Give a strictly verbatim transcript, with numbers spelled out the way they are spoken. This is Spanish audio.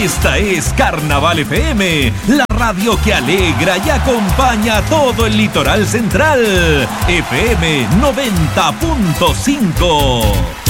Esta es Carnaval F M, la radio que alegra y acompaña a todo el litoral central. F M noventa punto cinco.